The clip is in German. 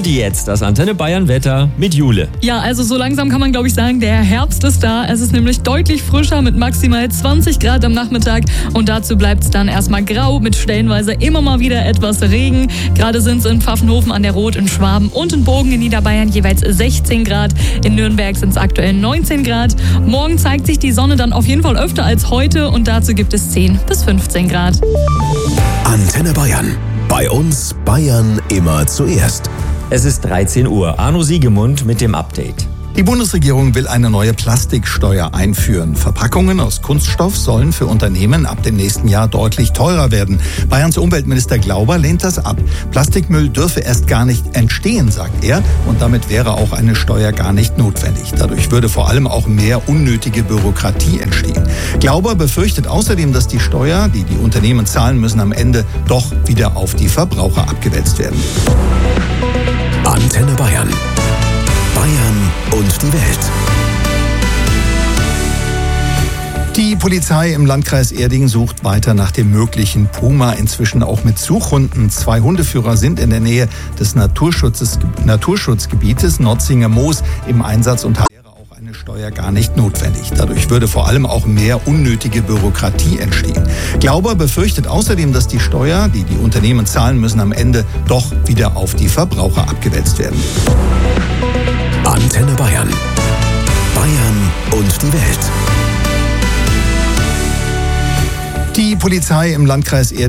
Und jetzt das Antenne Bayern Wetter mit Jule. Ja, also so langsam kann man glaube ich sagen, der Herbst ist da. Es ist nämlich deutlich frischer mit maximal 20 Grad am Nachmittag und dazu bleibt es dann erstmal grau mit stellenweise immer mal wieder etwas Regen. Gerade sind es in Pfaffenhofen an der Rot, in Schwaben und in Bogen in Niederbayern jeweils 16 Grad. In Nürnberg sind es aktuell 19 Grad. Morgen zeigt sich die Sonne dann auf jeden Fall öfter als heute und dazu gibt es 10 bis 15 Grad. Antenne Bayern. Bei uns Bayern immer zuerst. Es ist 13 Uhr. Arno Siegemund mit dem Update. Die Bundesregierung will eine neue Plastiksteuer einführen. Verpackungen aus Kunststoff sollen für Unternehmen ab dem nächsten Jahr deutlich teurer werden. Bayerns Umweltminister Glauber lehnt das ab. Plastikmüll dürfe erst gar nicht entstehen, sagt er. Und damit wäre auch eine Steuer gar nicht notwendig. Dadurch würde vor allem auch mehr unnötige Bürokratie entstehen. Glauber befürchtet außerdem, dass die Steuer, die die Unternehmen zahlen müssen, am Ende doch wieder auf die Verbraucher abgewälzt werden. Antenne Bayern. Bayern und die Welt. Die Polizei im Landkreis Erding sucht weiter nach dem möglichen Puma, inzwischen auch mit Suchhunden. 2 Hundeführer sind in der Nähe des Naturschutzgebietes Notzinger Moos im Einsatz und wäre auch eine Steuer gar nicht notwendig. Dadurch würde vor allem auch mehr unnötige Bürokratie entstehen. Glauber befürchtet außerdem, dass die Steuer, die die Unternehmen zahlen müssen, am Ende doch wieder auf die Verbraucher abgewälzt werden. Antenne Bayern. Bayern und die Welt. Die Polizei im Landkreis Erding